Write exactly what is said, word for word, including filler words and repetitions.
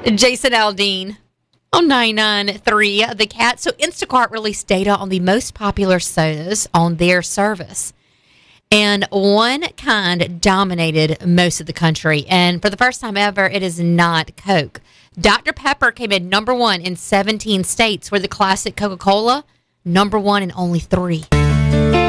Jason Aldean on ninety-nine point three The Cat. So Instacart released data on the most popular sodas on their service. And one kind dominated most of the country. And for the first time ever, it is not Coke. Doctor Pepper came in number one in seventeen states, where the classic Coca-Cola, number one in only three.